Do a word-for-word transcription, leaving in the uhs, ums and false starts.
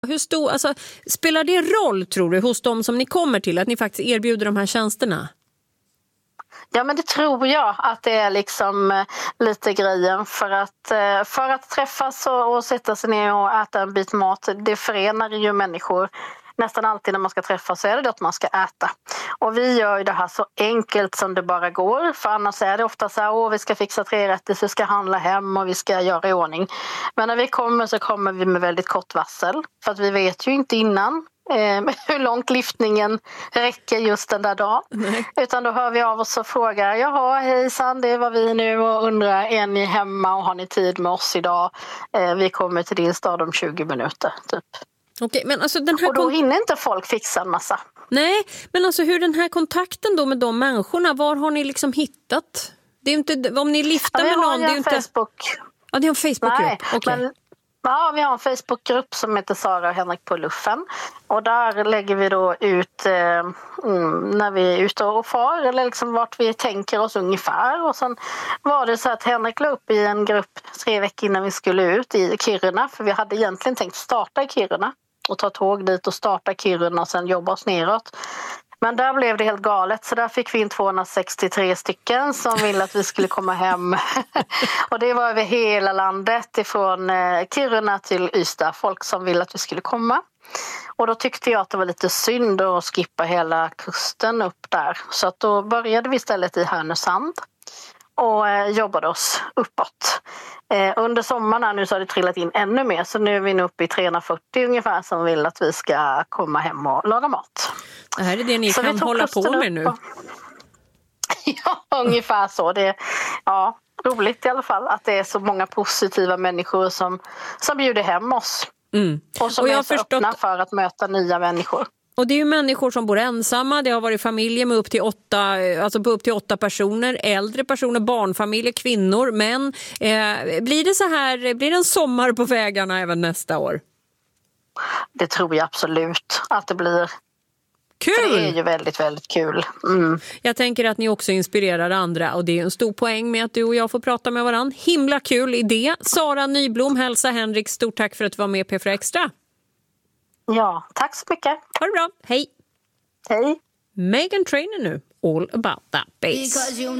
Hur stor, alltså, spelar det roll, tror du, hos dem som ni kommer till, att ni faktiskt erbjuder de här tjänsterna? Ja, men det tror jag att det är liksom lite grejen. För att, för att träffas och, och sätta sig ner och äta en bit mat, det förenar ju människor. Nästan alltid när man ska träffas så är det att man ska äta. Och vi gör ju det här så enkelt som det bara går. För annars är det ofta så här, åh, vi ska fixa tre rätter, vi ska handla hem och vi ska göra i ordning. Men när vi kommer så kommer vi med väldigt kort varsel. För att vi vet ju inte innan eh, hur långt lyftningen räcker just den där dagen. Nej. Utan då hör vi av oss och frågar, jaha, hejsan, det var vi nu och undrar, är ni hemma och har ni tid med oss idag? Eh, vi kommer till din stad om tjugo minuter, typ. Okej, men alltså den här och då kon- hinner inte folk fixa en massa. Nej, men alltså hur den här kontakten då med de människorna, var har ni liksom hittat? Det är inte, om ni lyfter ja, med någon, det är ju en inte... Facebook. Ja, det är en Facebookgrupp. Nej, okay. men ja, vi har en Facebookgrupp som heter Sara och Henrik på luffen. Och där lägger vi då ut eh, mm, när vi är ute och far, eller liksom vart vi tänker oss ungefär. Och sen var det så att Henrik la upp i en grupp tre veckor innan vi skulle ut i Kiruna. För vi hade egentligen tänkt starta i Kiruna och ta tåg dit och starta Kiruna och sen jobba oss neråt. Men där blev det helt galet, så där fick vi in tvåhundrasextiotre stycken som ville att vi skulle komma hem. Och det var över hela landet, ifrån Kiruna till Ystad, folk som ville att vi skulle komma. Och då tyckte jag att det var lite synd att skippa hela kusten upp där. Så att då började vi istället i Härnösand och eh, jobbade oss uppåt. Eh, under sommaren nu så har det trillat in ännu mer, så nu är vi nu uppe i trehundrafyrtio ungefär som vill att vi ska komma hem och laga mat. Det här är det ni så kan hålla på med nu. Och... ja, ungefär så. Det är ja, roligt i alla fall att det är så många positiva människor som, som bjuder hem oss. Mm. Och som och jag är så förstått... öppna för att möta nya människor. Och det är ju människor som bor ensamma, det har varit familjer med upp till åtta, alltså på upp till åtta personer, äldre personer, barnfamiljer, kvinnor, män. Eh, blir det så här, blir det en sommar på vägarna även nästa år? Det tror jag absolut att det blir. Kul! För det är ju väldigt, väldigt kul. Mm. Jag tänker att ni också inspirerar andra och det är en stor poäng med att du och jag får prata med varandra. Himla kul idé. Sara Nyblom, hälsa Henrik, stort tack för att du var med på P fyra Extra. Ja, tack så mycket. Ha det bra. Hej. Hej. Meghan Trainor nu. All about that bass.